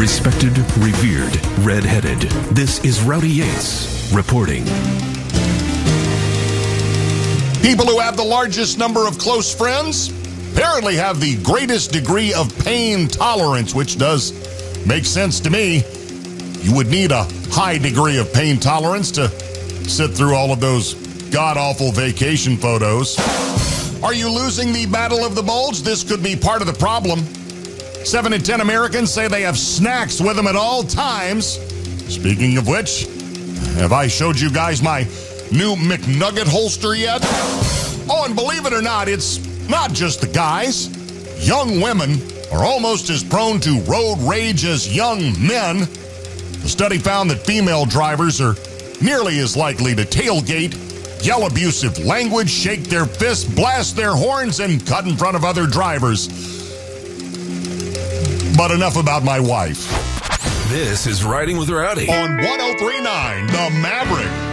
Respected, revered, red-headed. This is Rowdy Yates reporting. People who have the largest number of close friends apparently have the greatest degree of pain tolerance, which does make sense to me. You would need a high degree of pain tolerance to sit through all of those god-awful vacation photos. Are you losing the battle of the bulge? This could be part of the problem. 7 in 10 Americans say they have snacks with them at all times. Speaking of which, have I showed you guys my new McNugget holster yet? Oh, and believe it or not, it's not just the guys. Young women are almost as prone to road rage as young men. The study found that female drivers are nearly as likely to tailgate, yell abusive language, shake their fists, blast their horns, and cut in front of other drivers. But enough about my wife. This is Riding with Rowdy on 103.9 The Maverick.